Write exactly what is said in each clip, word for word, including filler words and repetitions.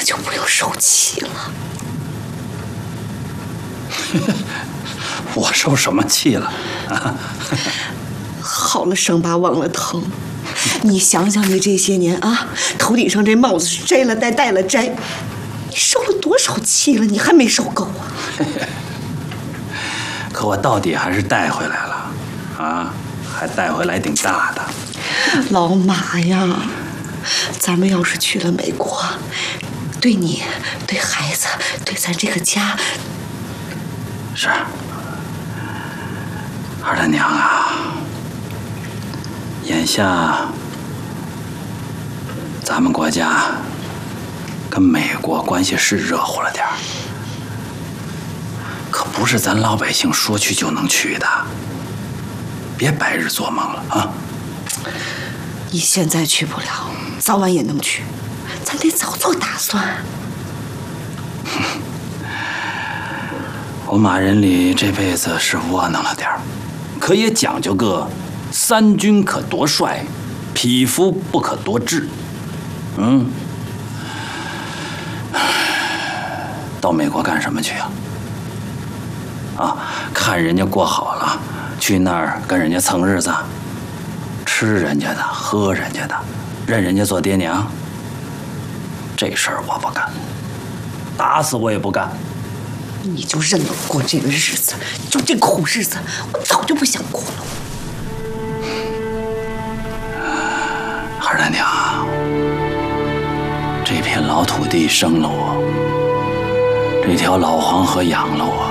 就不用受气了。 我受什么气了？啊、 好了伤疤忘了疼。你想想，你这些年啊，头顶上这帽子是摘了戴，戴了摘，你受了多少气了？你还没受够啊？ 可我到底还是带回来了，啊，还带回来顶大的。 老马呀，咱们要是去了美国，对你、对孩子、对咱这个家， 是。二大娘啊，眼下咱们国家跟美国关系是热乎了点儿，可不是咱老百姓说去就能去的，别白日做梦了啊！ 你现在去不了，早晚也能去，咱得早做打算。 我马仁礼这辈子是窝囊了点儿，可也讲究个三军可夺帅，匹夫不可夺志。嗯，到美国干什么去啊？啊，看人家过好了，去那儿跟人家蹭日子，吃人家的，喝人家的，认人家做爹娘。这事儿我不干，打死我也不干。 你就认了过这个日子，就这苦日子，我早就不想过了。 二大娘，这片老土地生了我，这条老黄河养了我，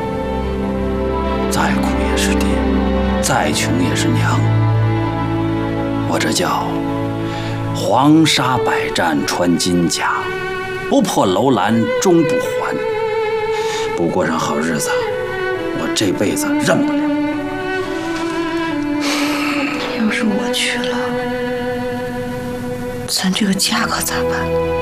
再苦也是爹，再穷也是娘。我这叫黄沙百战穿金甲，不破楼兰终不还。不过上好日子，我这辈子认不了。 要是我去了，咱这个家可咋办？